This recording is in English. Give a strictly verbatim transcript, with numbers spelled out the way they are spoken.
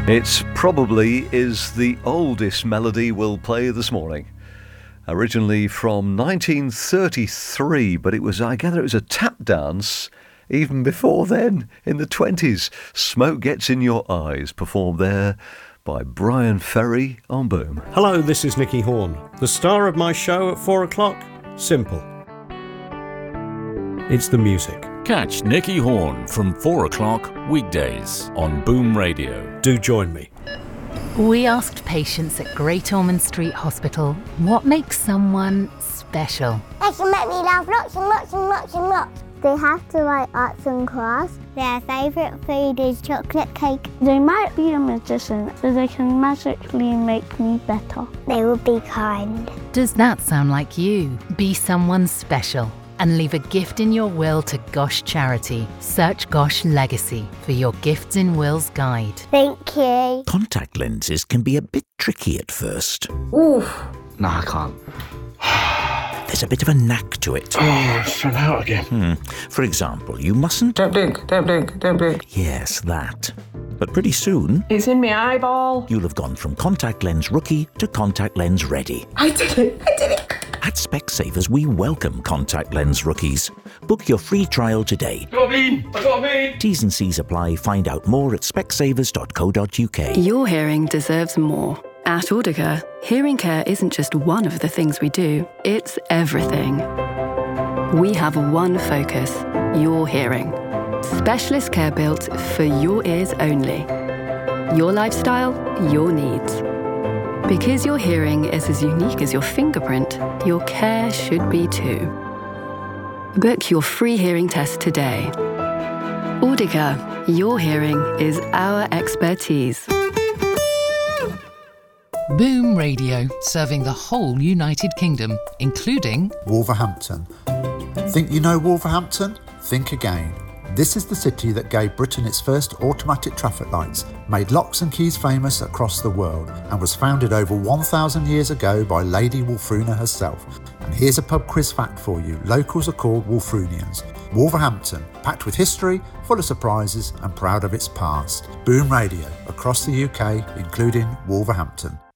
It probably is the oldest melody we'll play this morning. Originally from nineteen thirty-three, but it was, I gather it was a tap dance even before then, in the twenties. Smoke Gets in Your Eyes, performed there by Brian Ferry on Boom. Hello, this is Nicky Horn. The star of my show at four o'clock? Simple. It's the music. Catch Nicky Horn from four o'clock weekdays on Boom Radio. Do join me. We asked patients at Great Ormond Street Hospital what makes someone special. They can make me laugh lots and lots and lots and lots. They have to write arts and crafts. Their favourite food is chocolate cake. They might be a magician, so they can magically make me better. They will be kind. Does that sound like you? Be someone special and leave a gift in your will to Gosh Charity. Search Gosh Legacy for your Gifts in Wills guide. Thank you. Contact lenses can be a bit tricky at first. Oof. No, I can't. There's a bit of a knack to it. Oh, I fell out again. Hmm. For example, you mustn't... Don't blink, don't blink, don't blink. Yes, that. But pretty soon... It's in my eyeball. You'll have gone from contact lens rookie to contact lens ready. I did it, I did it. At Specsavers, we welcome contact lens rookies. Book your free trial today. I got a bean, I got a bean. T's and C's apply. Find out more at specsavers dot co dot uk. Your hearing deserves more. At Audica, hearing care isn't just one of the things we do, it's everything. We have one focus, your hearing. Specialist care built for your ears only. Your lifestyle, your needs. Because your hearing is as unique as your fingerprint, your care should be too. Book your free hearing test today. Audica, your hearing is our expertise. Boom Radio, serving the whole United Kingdom, including Wolverhampton. Think you know Wolverhampton? Think again. This is the city that gave Britain its first automatic traffic lights, made locks and keys famous across the world, and was founded over one thousand years ago by Lady Wulfruna herself. And here's a pub quiz fact for you. Locals are called Wulfrunians. Wolverhampton, packed with history, full of surprises and proud of its past. Boom Radio, across the U K, including Wolverhampton.